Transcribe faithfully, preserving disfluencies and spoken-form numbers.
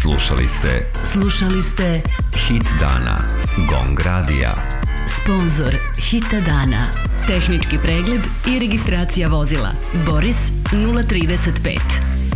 Slušali ste Slušali ste Hit dana Gong radija. Sponzor Hita dana. Tehnički pregled i registracija vozila Boris nula trideset pet.